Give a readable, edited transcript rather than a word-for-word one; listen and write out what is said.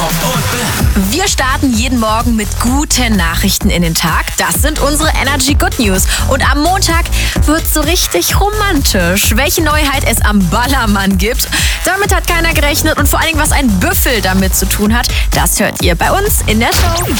auf und Wir starten jeden Morgen mit guten Nachrichten in den Tag. Das sind unsere Energy Good News. Und am Montag wird's so richtig romantisch. Welche Neuheit es am Ballermann gibt, damit hat keiner gerechnet. Und vor allen Dingen, was ein Büffel damit zu tun hat, das hört ihr bei uns in der Show.